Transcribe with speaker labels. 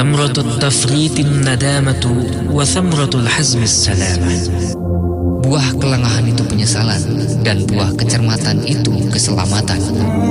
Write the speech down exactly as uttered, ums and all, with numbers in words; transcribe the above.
Speaker 1: thamratut tafritin nadamatu wa thamratul hazmis salamah.
Speaker 2: Buah kelengahan itu penyesalan, dan buah kecermatan itu keselamatan.